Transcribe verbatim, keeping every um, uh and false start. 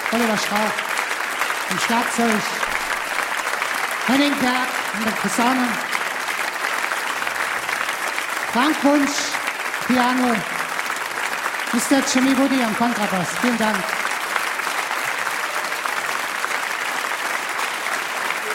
Oliver Strauch am Schlagzeug, Henning Berg an der Posaune, Frank Wunsch, Piano, Mister Jimmy Woody am Kontrabass. Vielen Dank.